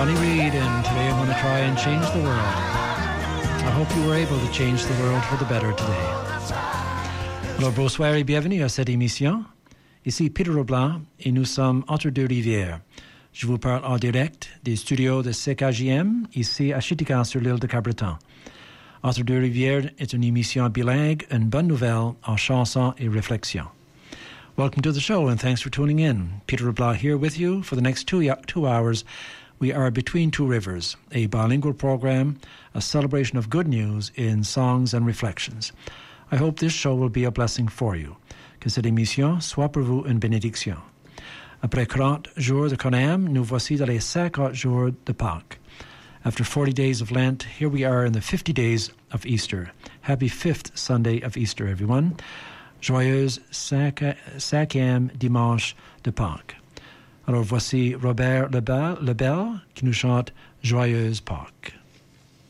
Johnny Reed, and today I'm going to try and change the world. I hope you were able to change the world for the better today. Alors, bonsoir et bienvenue à cette émission. Ici Peter Roblant et nous sommes entre deux rivières. Je vous parle en direct des studios de CKJM, ici à Chitika sur l'île de Cabreton. Entre deux rivières est une émission bilingue, une bonne nouvelle en chansons et réflexions. Welcome to the show and thanks for tuning in. Peter Roblant here with you for the next two hours. We are Between Two Rivers, a bilingual program, a celebration of good news in songs and reflections. I hope this show will be a blessing for you. Que cette émission soit pour vous une bénédiction. Après 40 jours de Carême, nous voici dans les 50 jours de Pâques. After 40 days of Lent, here we are in the 50 days of Easter. Happy 5th Sunday of Easter, everyone. Joyeuse 5e dimanche de Pâques. Alors voici Robert Lebel qui nous chante Joyeuse Pâques.